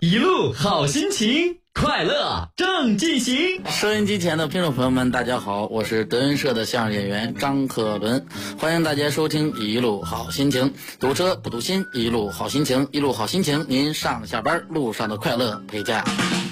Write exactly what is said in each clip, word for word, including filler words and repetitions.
一路好心情，快乐正进行。 收音机前的听众朋友们，大家好，我是德云社的相声演员张克伦，欢迎大家收听一路好心情。堵车不堵心，一路好心情，一路好心情，您上下班路上的快乐陪驾。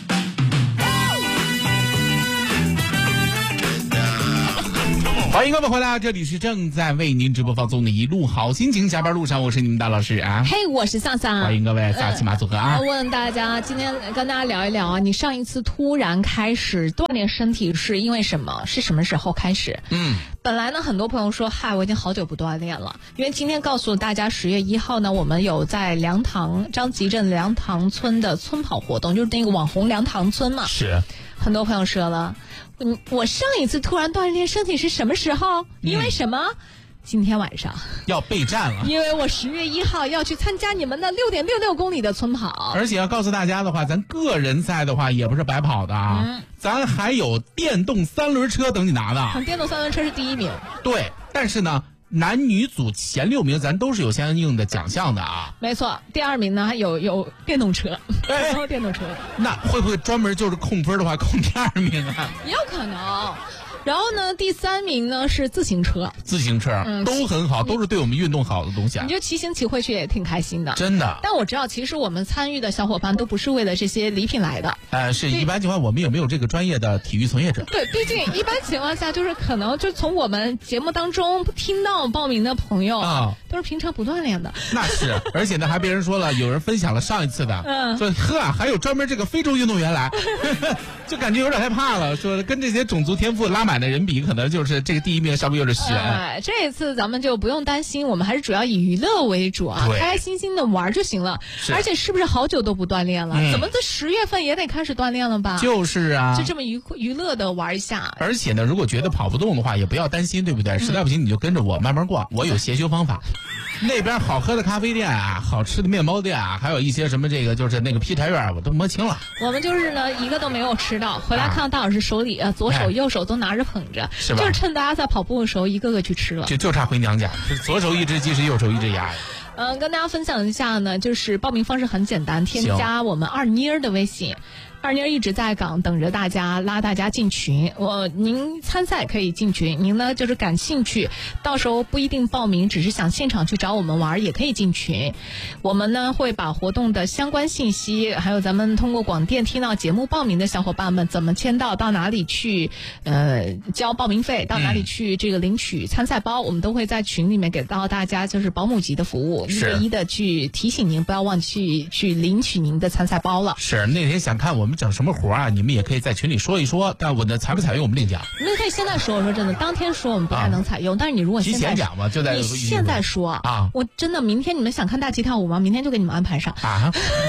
欢迎各位回来，这里是正在为您直播放送的一路好心情，下班路上我是你们大老师啊。 嘿、hey, 我是向向， 欢迎各位撒骑马组合啊。 我、呃、问大家，今天跟大家聊一聊啊，你上一次突然开始锻炼身体是因为什么？是什么时候开始？ 嗯， 本来呢，很多朋友说，嗨，我已经好久不锻炼了，因为今天告诉大家，十月一号呢，我们有在梁塘张集镇梁塘村的村跑活动，就是那个网红梁塘村嘛。 是。 很多朋友说了，我我上一次突然锻炼身体是什么时候？因为什么？嗯、今天晚上要备战了， 因为我十月一号要去参加你们的六点六六公里的村跑， 而且要告诉大家的话，咱个人赛的话也不是白跑的啊，嗯、咱还有电动三轮车等你拿的。 电动三轮车是第一名， 对，但是呢。男女组前六名咱都是有相应的奖项的啊。 没错，第二名呢还有有电动车， 哎， 电动车。 那会不会专门就是控分的话控第二名啊？ 也有可能。然后呢，第三名呢是自行车， 自行车、嗯、都很好，都是对我们运动好的东西啊。 你就骑行骑回去也挺开心的， 真的。 但我知道，其实我们参与的小伙伴都不是为了这些礼品来的。 呃，是一般情况，我们也没有这个专业的体育从业者。 对，毕竟一般情况下，就是可能就从我们节目当中听到报名的朋友啊，都是平常不锻炼的。 那是，而且呢，还别人说了，有人分享了上一次的， 嗯， 说呵，还有专门这个非洲运动员来，就感觉有点害怕了，说跟这些种族天赋拉满的人比，可能。就是这个第一名稍微有点悬、 呃，这一次咱们就不用担心，我们还是主要以娱乐为主啊，开开心心的玩就行了。而且是不是好久都不锻炼了？嗯、怎么这十月份也得开始锻炼了吧？ 就是啊， 就这么娱娱乐的玩一下。 而且呢，如果觉得跑不动的话，也不要担心，对不对？实在不行你就跟着我慢慢逛，我有协修方法。那边好喝的咖啡店啊，好吃的面包店啊，还有一些什么这个就是那个劈柴院，我都摸清了。 我们就是呢一个都没有吃到，回来看到大老师手里啊，左手右手都拿着捧着， 是吧？ 就是趁大家在跑步的时候，一个个去吃了， 就就差回娘家，是左手一只鸡，是右手一只鸭。 嗯、呃，跟大家分享一下呢，就是报名方式很简单，添加我们二妮儿的微信。二妮儿一直在岗，等着大家拉大家进群。我您参赛可以进群，您呢就是感兴趣，到时候不一定报名，只是想现场去找我们玩也可以进群。我们呢会把活动的相关信息，还有咱们通过广电听到节目报名的小伙伴们怎么签到，到哪里去呃交报名费，到哪里去这个领取参赛包，嗯、我们都会在群里面给到大家就是保姆级的服务，一对一的去提醒您，不要忘记去去领取您的参赛包了。 是那天想看我们整什么活啊？你们也可以在群里说一说，但我呢采不采用我们另讲。 你们可以现在说，我说真的，当天说我们不太能采用，啊、但是你如果现在提前讲嘛，就在你现在说啊， 我真的明天你们想看大旗跳舞吗？明天就给你们安排上啊。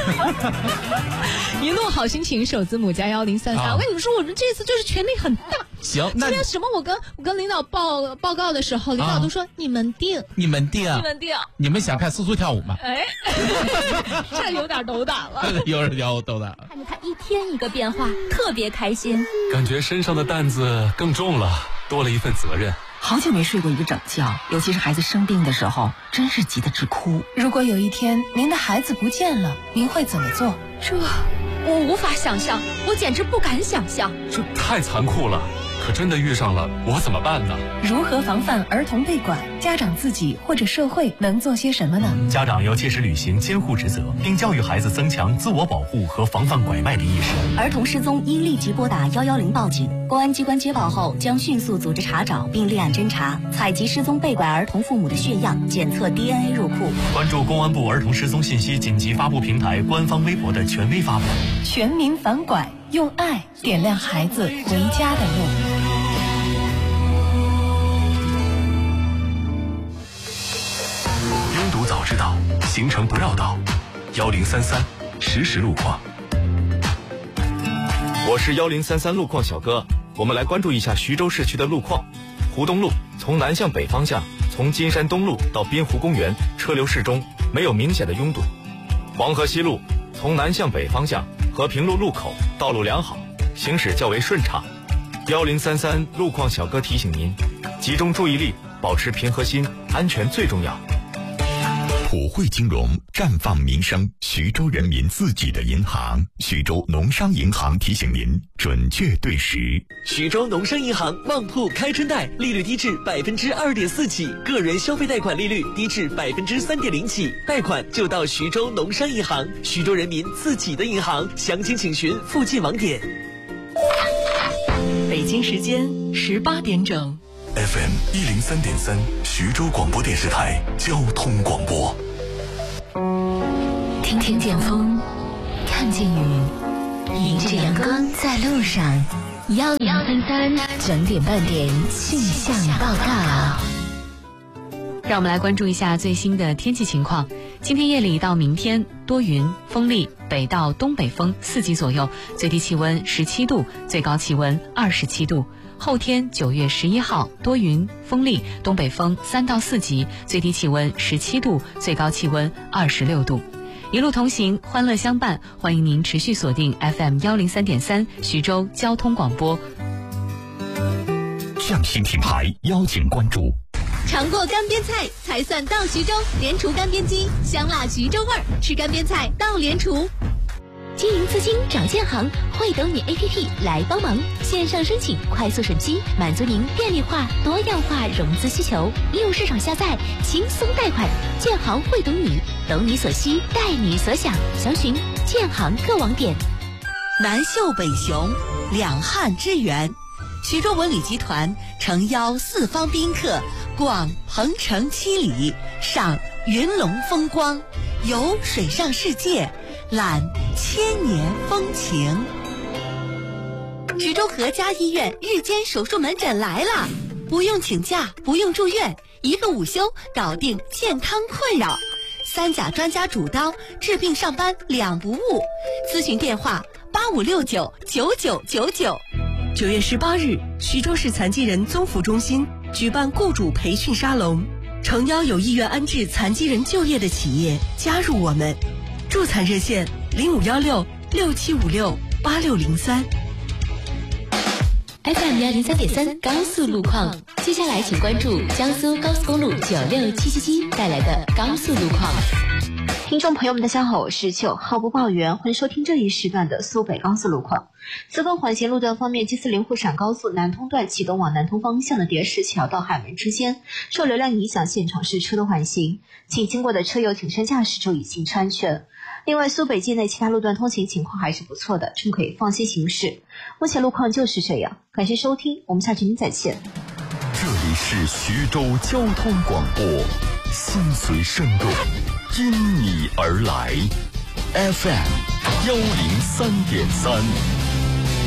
一路好心情，首字母加幺零三三。我跟你们说，我们这次就是权力很大。 行，那今天什么？我跟我跟领导报报告的时候，领导都说、啊、你们定， 你们定， 你们定。 你们想看苏苏跳舞吗？ 哎，这有点斗胆了， 有点斗胆。 看着他一天一个变化，特别开心， 感觉身上的担子更重了，多了一份责任。 好久没睡过一个整觉，尤其是孩子生病的时候，真是急得直哭。 如果有一天您的孩子不见了，您会怎么做？ 这我无法想象，我简直不敢想象。 这太残酷了，可真的遇上了，我怎么办呢？ 如何防范儿童被拐？家长自己或者社会能做些什么呢？ 家长要切实履行监护职责，并教育孩子增强自我保护和防范拐卖的意识。 儿童失踪应立即拨打一一零报警，公安机关接报后将迅速组织查找并立案侦查，采集失踪被拐儿童父母的血样，检测 D N A 入库。 关注公安部儿童失踪信息紧急发布平台官方微博的权威发布。 全民反拐，用爱点亮孩子回家的路。 拥堵早知道，行程不绕道。幺零三三实时路况。 我是幺零三三路况小哥，我们来关注一下徐州市区的路况。湖东路从南向北方向，从金山东路到滨湖公园，车流适中，没有明显的拥堵。黄河西路从南向北方向，和平路路口道路良好，行驶较为顺畅。幺零三三路况小哥提醒您，集中注意力，保持平和心，安全最重要。 普惠金融，绽放民生，徐州人民自己的银行。徐州农商银行提醒您，准确对时。 徐州农商银行旺铺开春贷，利率低至百分之二点四起，个人消费贷款利率低至百分之三点零起，贷款就到徐州农商银行，徐州人民自己的银行。详情请询附近网点。 北京时间十八点整。 F M 一零三点三，徐州广播电视台交通广播。 听听见风，看见雨，迎着阳光在路上。幺零三三整点半点气象报告。 让我们来关注一下最新的天气情况。今天夜里到明天多云，风力北到东北风四级左右，最低气温十七度，最高气温二十七度。后天九月十一号多云，风力东北风三到四级，最低气温十七度，最高气温二十六度。一路同行，欢乐相伴，欢迎您持续锁定 F M 幺零三点三徐州交通广播。 匠心品牌邀请关注。 尝过干煸菜才算到徐州，联厨干煸机，香辣徐州味儿，吃干煸菜到联厨。 经营资金找建行，会懂你 A P P 来帮忙，线上申请，快速审批，满足您便利化、多样化融资需求。应用市场下载，轻松贷款。建行会懂你，懂你所需，带你所想。详询建行各网点。 南秀北雄，两汉之源。徐州文旅集团诚邀四方宾客，逛鹏城七里，赏云龙风光，游水上世界，览千年风情。徐州和家医院日间手术门诊来了，不用请假，不用住院，一个午休搞定健康困扰。三甲专家主刀，治病上班两不误。咨询电话八五六九九九九九。 九月十八日，徐州市残疾人综辅中心举办雇主培训沙龙，诚邀有意愿安置残疾人就业的企业加入我们。助残热线零五幺六六七五六八六零三。 F M 幺零三点三高速路况，接下来请关注江苏高速公路九六七七七带来的高速路况。 听众朋友们，大家好，我是秀，号播报员，欢迎收听这一时段的苏北高速路况。自动缓行路段方面， G 四零沪陕高速南通段启东往南通方向的叠石桥到海门之间，受流量影响，现场是车多缓行，请经过的车友谨慎驾驶，注意行车安全。另外，苏北境内其他路段通行情况还是不错的，乘可以放心行驶。目前路况就是这样，感谢收听，我们下期再见。 这里是徐州交通广播，心随声动，因你而来 ，F M 幺零三点三。